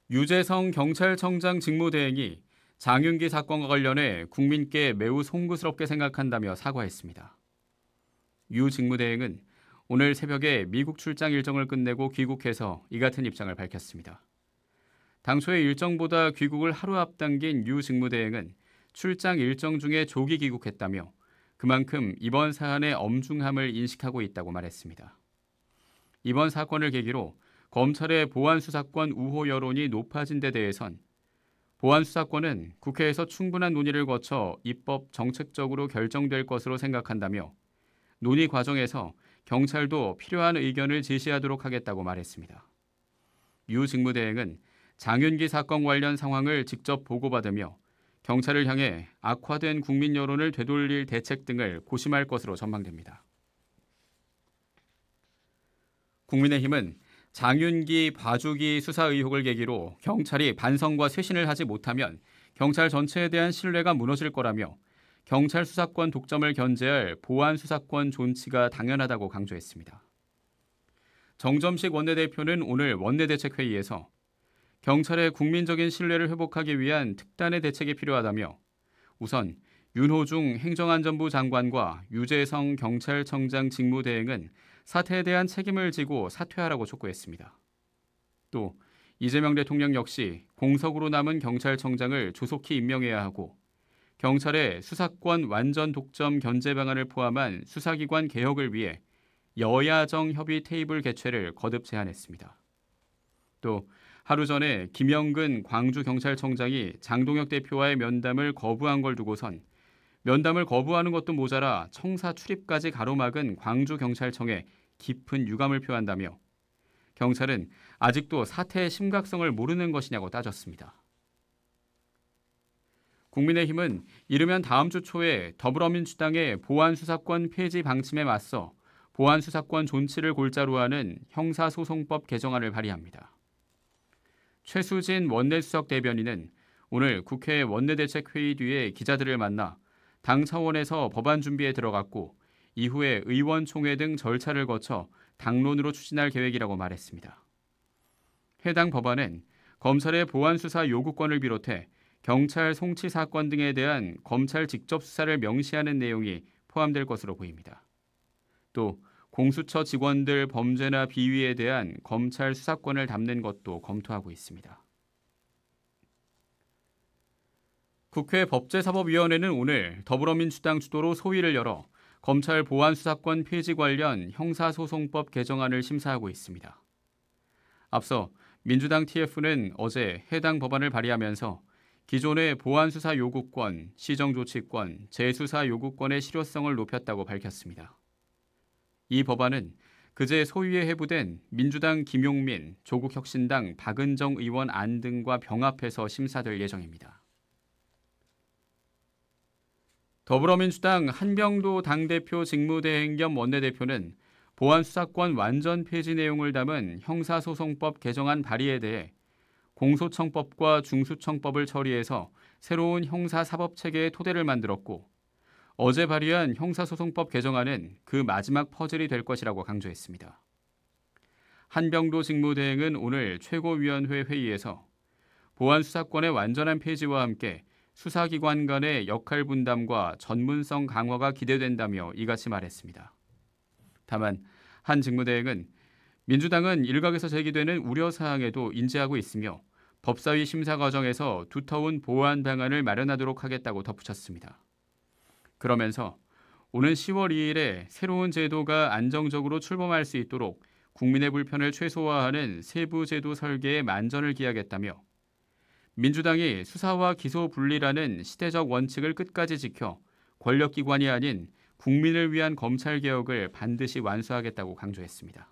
유재성 경찰청장 직무대행이 장윤기 사건과 관련해 국민께 매우 송구스럽게 생각한다며 사과했습니다. 유 직무대행은 오늘 새벽에 미국 출장 일정을 끝내고 귀국해서 이 같은 입장을 밝혔습니다. 당초의 일정보다 귀국을 하루 앞당긴 유 직무대행은 출장 일정 중에 조기 귀국했다며 그만큼 이번 사안의 엄중함을 인식하고 있다고 말했습니다. 이번 사건을 계기로 검찰의 보안수사권 우호 여론이 높아진 데 대해선 보안수사권은 국회에서 충분한 논의를 거쳐 입법 정책적으로 결정될 것으로 생각한다며 논의 과정에서 경찰도 필요한 의견을 제시하도록 하겠다고 말했습니다. 유 직무대행은 장윤기 사건 관련 상황을 직접 보고받으며 경찰을 향해 악화된 국민 여론을 되돌릴 대책 등을 고심할 것으로 전망됩니다. 국민의힘은 장윤기 봐주기 수사 의혹을 계기로 경찰이 반성과 쇄신을 하지 못하면 경찰 전체에 대한 신뢰가 무너질 거라며 경찰 수사권 독점을 견제할 보안 수사권 존치가 당연하다고 강조했습니다. 정점식 원내대표는 오늘 원내대책회의에서 경찰의 국민적인 신뢰를 회복하기 위한 특단의 대책이 필요하다며 우선 윤호중 행정안전부 장관과 유재성 경찰청장 직무대행은 사태에 대한 책임을 지고 사퇴하라고 촉구했습니다. 또 이재명 대통령 역시 공석으로 남은 경찰청장을 조속히 임명해야 하고 경찰의 수사권 완전 독점 견제 방안을 포함한 수사기관 개혁을 위해 여야정 협의 테이블 개최를 거듭 제안했습니다. 또 하루 전에 김영근 광주경찰청장이 장동혁 대표와의 면담을 거부한 걸 두고선 면담을 거부하는 것도 모자라 청사 출입까지 가로막은 광주경찰청에 깊은 유감을 표한다며 경찰은 아직도 사태의 심각성을 모르는 것이냐고 따졌습니다. 국민의힘은 이르면 다음 주 초에 더불어민주당의 보안수사권 폐지 방침에 맞서 보안수사권 존치를 골자로 하는 형사소송법 개정안을 발의합니다. 최수진 원내수석 대변인은 오늘 국회 원내대책회의 뒤에 기자들을 만나 당 차원에서 법안 준비에 들어갔고 이후에 의원총회 등 절차를 거쳐 당론으로 추진할 계획이라고 말했습니다. 해당 법안은 검찰의 보안수사 요구권을 비롯해 경찰 송치 사건 등에 대한 검찰 직접 수사를 명시하는 내용이 포함될 것으로 보입니다. 또 공수처 직원들 범죄나 비위에 대한 검찰 수사권을 담는 것도 검토하고 있습니다. 국회 법제사법위원회는 오늘 더불어민주당 주도로 소위를 열어 검찰 보안수사권 폐지 관련 형사소송법 개정안을 심사하고 있습니다. 앞서 민주당 TF는 어제 해당 법안을 발의하면서 기존의 보안수사 요구권, 시정조치권, 재수사 요구권의 실효성을 높였다고 밝혔습니다. 이 법안은 그제 소위에 회부된 민주당 김용민, 조국혁신당 박은정 의원 안 등과 병합해서 심사될 예정입니다. 더불어민주당 한병도 당대표 직무대행 겸 원내대표는 보안수사권 완전 폐지 내용을 담은 형사소송법 개정안 발의에 대해 공소청법과 중수청법을 처리해서 새로운 형사사법체계의 토대를 만들었고 어제 발의한 형사소송법 개정안은 그 마지막 퍼즐이 될 것이라고 강조했습니다. 한병도 직무대행은 오늘 최고위원회 회의에서 보안수사권의 완전한 폐지와 함께 수사기관 간의 역할 분담과 전문성 강화가 기대된다며 이같이 말했습니다. 다만 한 직무대행은 민주당은 일각에서 제기되는 우려사항에도 인지하고 있으며 법사위 심사 과정에서 두터운 보완 방안을 마련하도록 하겠다고 덧붙였습니다. 그러면서 오는 10월 2일에 새로운 제도가 안정적으로 출범할 수 있도록 국민의 불편을 최소화하는 세부 제도 설계에 만전을 기하겠다며 민주당이 수사와 기소 분리라는 시대적 원칙을 끝까지 지켜 권력기관이 아닌 국민을 위한 검찰개혁을 반드시 완수하겠다고 강조했습니다.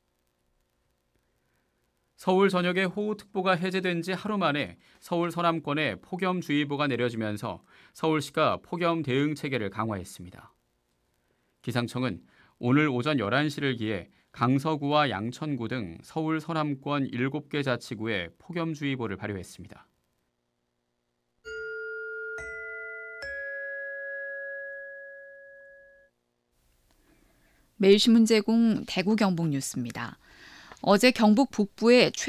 서울 전역에 호우특보가 해제된 지 하루 만에 서울 서남권에 폭염주의보가 내려지면서 서울시가 폭염 대응 체계를 강화했습니다. 기상청은 오늘 오전 11시를 기해 강서구와 양천구 등 서울 서남권 7개 자치구에 폭염주의보를 발효했습니다. 매일신문 제공 대구 경북 뉴스입니다. 어제 경북 북부에